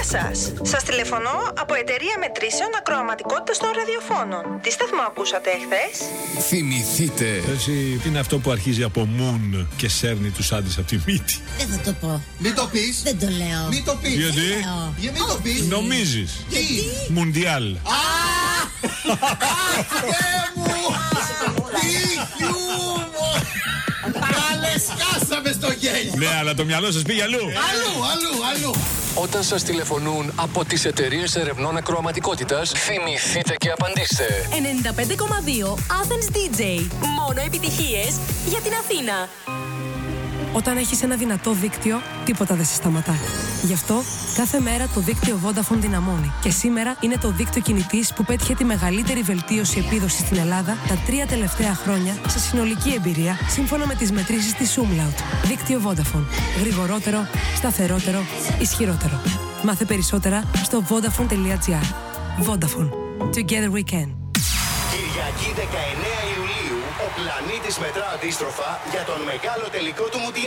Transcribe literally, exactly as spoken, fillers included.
σας. Σας τηλεφωνώ από εταιρεία μετρήσεων ακροαματικότητας των ραδιοφώνων. Τι σταθμό ακούσατε εχθές? Θυμηθείτε. Εσύ, τι είναι αυτό που αρχίζει από μουν και σέρνει τους άντρες από τη μύτη? Δεν θα το πω. Μην το πεις. Δεν το λέω. Μην το πεις. Γιατί? Για μην το πεις. Νομίζεις? Γιατί? Μουντιάλ. Θεέ μου! Τι χιούμορ! Καλέ σκάσαμε στο γέλιο. Ναι, αλλά το μυαλό σας πήγε αλλού. Αλλού, αλλού, αλλού. Όταν σας τηλεφωνούν από τις εταιρείες ερευνών ακροαματικότητας, θυμηθείτε και απαντήστε. ενενήντα πέντε κόμμα δύο Athens ντι τζέι. Μόνο επιτυχίες για την Αθήνα. Όταν έχεις ένα δυνατό δίκτυο, τίποτα δεν σε σταματά. Γι' αυτό, κάθε μέρα το δίκτυο Vodafone δυναμώνει. Και σήμερα είναι το δίκτυο κινητής που πέτυχε τη μεγαλύτερη βελτίωση επίδοσης στην Ελλάδα τα τρία τελευταία χρόνια σε συνολική εμπειρία, σύμφωνα με τις μετρήσεις της Umlaut. Δίκτυο Vodafone. Γρηγορότερο, σταθερότερο, ισχυρότερο. Μάθε περισσότερα στο vodafone.gr. Vodafone. Together we can. Κυριακή δεκαεννέα Ιουλίου, ο πλανήτης μετρά αντίστροφα για τον μεγάλο τελικό του Μουντιάλ.